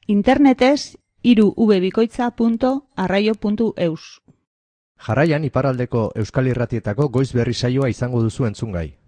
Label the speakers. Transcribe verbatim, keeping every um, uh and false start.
Speaker 1: Internetez hiru v bikoitza puntu arraio puntu eus.
Speaker 2: Jarraian iparraldeko Euskal Irratietako goiz berri saioa izango duzu entzungai.